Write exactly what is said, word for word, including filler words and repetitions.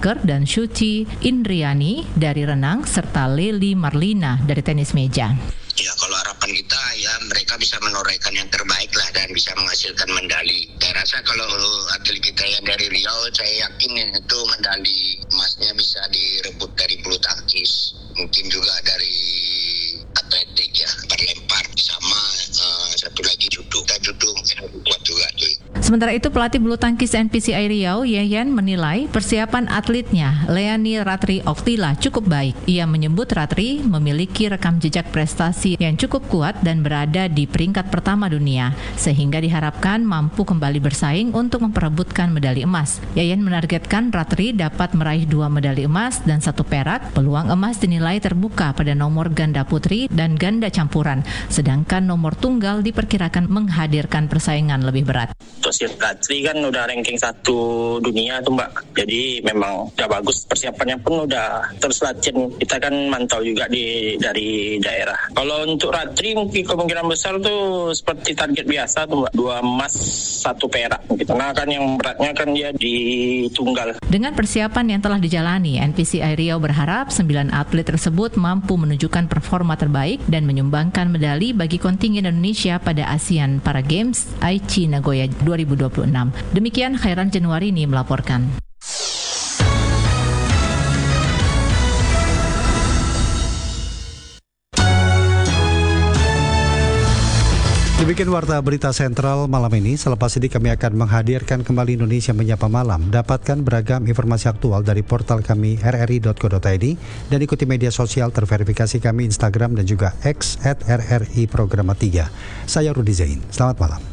soccer dan Syuci Indriani dari renang serta Leli Marlina dari tenis meja. Ya, kalau harapan kita ya mereka bisa menorehkan yang terbaik lah dan bisa menghasilkan medali. Saya rasa kalau atlet kita yang dari Riau, saya yakin itu medali emasnya bisa direbut dari bulu tangkis, mungkin juga dari atletik ya, berlempar sama uh, satu lagi judo. Kita judo mungkin lebih kuat juga tuh. Sementara itu pelatih bulu tangkis N P C I Riau, Yeyen, menilai persiapan atletnya Leani Ratri Oktila cukup baik. Ia menyebut Ratri memiliki rekam jejak prestasi yang cukup kuat dan berada di peringkat pertama dunia, sehingga diharapkan mampu kembali bersaing untuk memperebutkan medali emas. Yeyen menargetkan Ratri dapat meraih dua medali emas dan satu perak. Peluang emas dinilai terbuka pada nomor ganda putri dan ganda campuran, sedangkan nomor tunggal diperkirakan menghadirkan persaingan lebih berat. Si Ratri kan udah ranking satu dunia tuh Mbak, jadi memang udah bagus, persiapannya pun udah terus latihan. Kita kan mantau juga di dari daerah. Kalau untuk Ratri mungkin kemungkinan besar tuh seperti target biasa tuh Mbak, dua emas satu perak gitu. Nah kan yang beratnya kan dia di tunggal. Dengan persiapan yang telah dijalani, N P C I Riau berharap sembilan atlet tersebut mampu menunjukkan performa terbaik dan menyumbangkan medali bagi kontingen Indonesia pada ASEAN Para Games Aichi Nagoya dua ribu dua puluh enam. Demikian Khairan Januarini melaporkan. Demikian Warta Berita Sentral malam ini. Selepas ini kami akan menghadirkan kembali Indonesia Menyapa Malam. Dapatkan beragam informasi aktual dari portal kami r r i dot co dot i d dan ikuti media sosial terverifikasi kami Instagram dan juga X at r r i Programa tiga. Saya Rudi Zain. Selamat malam.